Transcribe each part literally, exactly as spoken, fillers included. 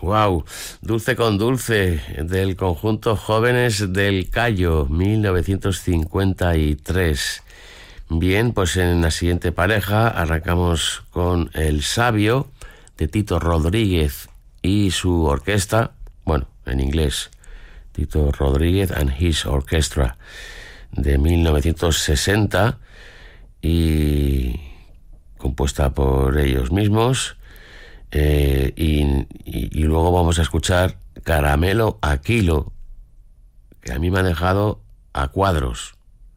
Wow, Dulce con Dulce, del conjunto Jóvenes del Cayo, mil novecientos cincuenta y tres. Bien, pues en la siguiente pareja arrancamos con El Sabio, de Tito Rodríguez y su orquesta, bueno, en inglés, Tito Rodríguez and His Orchestra, de mil novecientos sesenta, y compuesta por ellos mismos. Eh, y, y, y luego vamos a escuchar Caramelo a Kilo, que a mí me ha dejado a cuadros.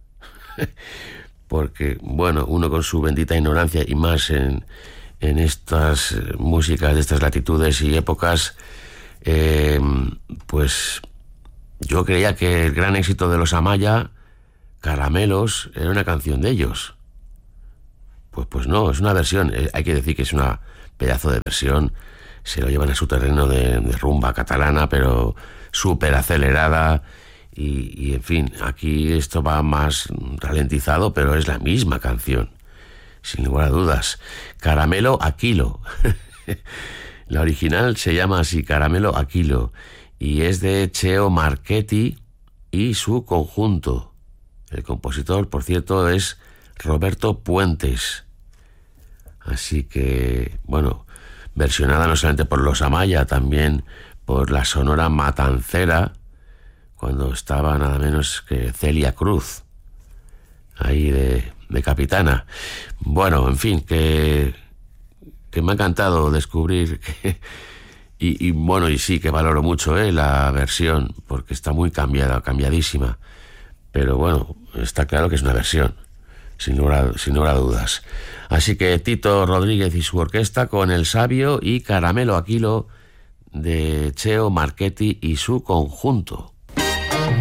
Porque, bueno, uno con su bendita ignorancia y más en, en estas músicas de estas latitudes y épocas, eh, pues yo creía que el gran éxito de los Amaya, Caramelos, era una canción de ellos. Pues, pues no, es una versión. Eh, hay que decir que es una pedazo de versión, se lo llevan a su terreno de, de rumba catalana, pero súper acelerada, y, y en fin, aquí esto va más ralentizado, pero es la misma canción, sin lugar a dudas. Caramelo a Kilo. La original se llama así, Caramelo a Kilo, y es de Cheo Marchetti y su conjunto. El compositor, por cierto, es Roberto Puentes. Así que, bueno, versionada no solamente por los Amaya, también por la Sonora Matancera, cuando estaba nada menos que Celia Cruz, ahí de, de capitana. Bueno, en fin, que, que me ha encantado descubrir que, y, y bueno, y sí, que valoro mucho eh, la versión, porque está muy cambiada, cambiadísima. Pero bueno, está claro que es una versión, sin lugar, sin lugar a dudas. Así que Tito Rodríguez y su orquesta con El Sabio y Caramelo a Kilo de Cheo Marchetti y su conjunto.